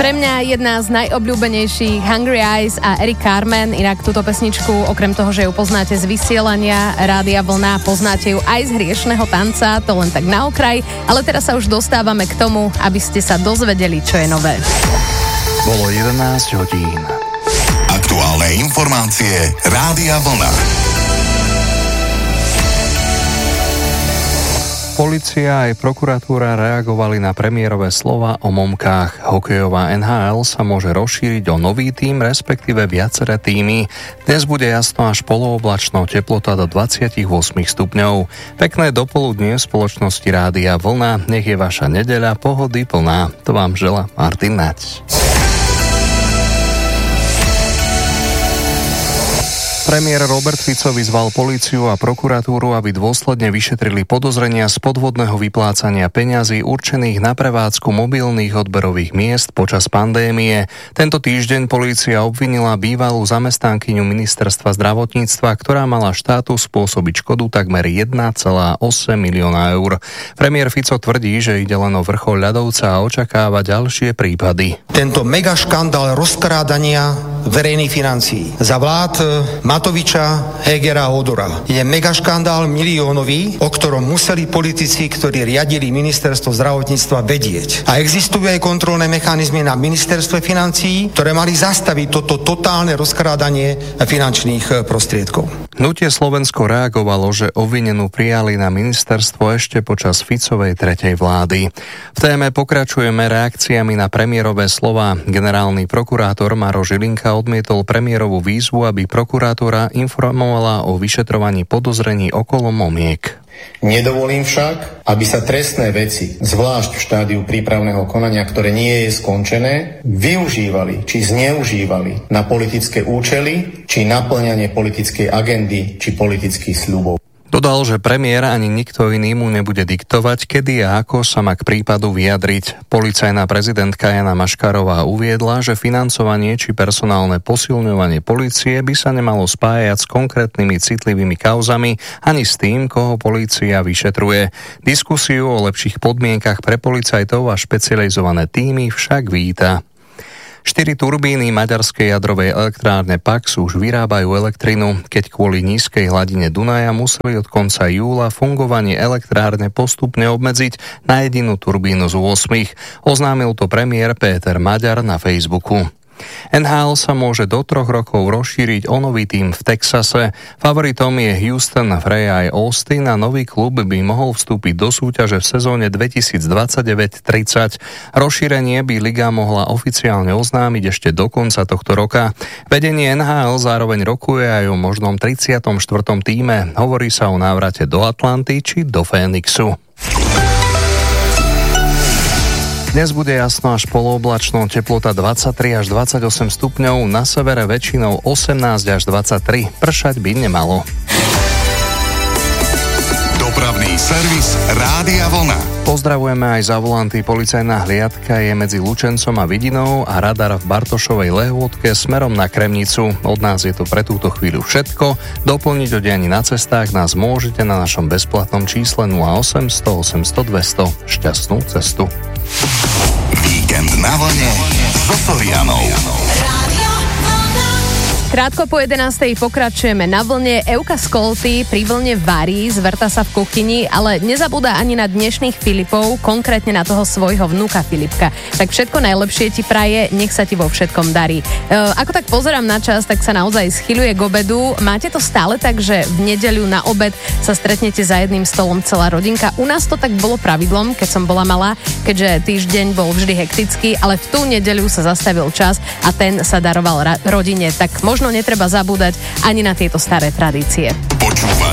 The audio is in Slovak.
Pre mňa jedna z najobľúbenejších Hungry Eyes a Eric Carmen. Inak túto pesničku, okrem toho, že ju poznáte z vysielania Rádia Vlna, poznáte ju aj z Hriešného tanca, to len tak na okraj, ale teraz sa už dostávame k tomu, aby ste sa dozvedeli, čo je nové. Bolo 11 hodín. Aktuálne informácie Rádia Vlna. Polícia aj prokuratúra reagovali na premiérové slova o momkách. Hokejová NHL sa môže rozšíriť o nový tím, respektíve viaceré tímy. Dnes bude jasno až polooblačno, teplota do 28 stupňov. Pekné dopoludnie v spoločnosti Rádia Vlna. Nech je vaša nedeľa pohody plná. To vám želá Martin Nať. Premiér Robert Fico vyzval políciu a prokuratúru, aby dôsledne vyšetrili podozrenia z podvodného vyplácania peňazí určených na prevádzku mobilných odberových miest počas pandémie. Tento týždeň polícia obvinila bývalú zamestnankyňu ministerstva zdravotníctva, ktorá mala štátu spôsobiť škodu takmer 1,8 milióna eur. Premiér Fico tvrdí, že ide len o vrchol ľadovca a očakáva ďalšie prípady. Tento mega škandál rozkrádania verejných financií za vlád Matoviča, Hegera a Odora je megaškandál miliónový, o ktorom museli politici, ktorí riadili ministerstvo zdravotníctva, vedieť. A existujú aj kontrolné mechanizmy na ministerstve financií, ktoré mali zastaviť toto totálne rozkrádanie finančných prostriedkov. Hnutie Slovensko reagovalo, že obvinenú prijali na ministerstvo ešte počas Ficovej tretej vlády. V téme pokračujeme reakciami na premiérové slova. Generálny prokurátor Maro Žilinka odmietol premiérovú výzvu, aby prokurátora informovala o vyšetrovaní podozrení okolo momiek. Nedovolím však, aby sa trestné veci, zvlášť v štádiu prípravného konania, ktoré nie je skončené, využívali či zneužívali na politické účely, či naplňanie politickej agendy, či politických sľubov. Dodal, že premiér ani nikto iný mu nebude diktovať, kedy a ako sa má k prípadu vyjadriť. Policajná prezidentka Jana Maškarová uviedla, že financovanie či personálne posilňovanie polície by sa nemalo spájať s konkrétnymi citlivými kauzami ani s tým, koho polícia vyšetruje. Diskusiu o lepších podmienkach pre policajtov a špecializované tímy však víta. 4 turbíny maďarskej jadrovej elektrárne Pax už vyrábajú elektrinu, keď kvôli nízkej hladine Dunaja museli od konca júla fungovanie elektrárne postupne obmedziť na jedinú turbínu z 8. Oznámil to premiér Péter Maďar na Facebooku. NHL sa môže do 3 rokov rozšíriť o nový tím v Texase. Favoritom je Houston, Freya aj Austin a nový klub by mohol vstúpiť do súťaže v sezóne 2029-30. Rozšírenie by liga mohla oficiálne oznámiť ešte do konca tohto roka. Vedenie NHL zároveň rokuje aj o možnom 34. tíme. Hovorí sa o návrate do Atlanty či do Phoenixu. Dnes bude jasno až polooblačno, teplota 23 až 28 stupňov, na severe väčšinou 18 až 23, pršať by nemalo. Dopravný servis Rádia Vlna. Pozdravujeme aj za volanty. Policajná hliadka je medzi Lučencom a Vidinou a radar v Bartošovej Lehôtke smerom na Kremnicu. Od nás je to pre túto chvíľu všetko. Doplniť o dianí na cestách nás môžete na našom bezplatnom čísle 0800 800 200. Šťastnú cestu. Víkend na vlne so Sorianou. Krátko po 11:00 pokračujeme na vlne. Euka Skolty pri vlne varí, zvrta sa v kuchyni, ale nezabúda ani na dnešných Filipov, konkrétne na toho svojho vnúka Filipka. Tak všetko najlepšie ti praje, nech sa ti vo všetkom darí. Ako tak pozerám na čas, tak sa naozaj schyľuje k obedu. Máte to stále tak, že v nedeľu na obed sa stretnete za jedným stolom celá rodinka? U nás to tak bolo pravidlom, keď som bola malá, keďže týždeň bol vždy hektický, ale v tú nedeľu sa zastavil čas a ten sa daroval rodine. Tak možno netreba zabúdať ani na tieto staré tradície. Počúvať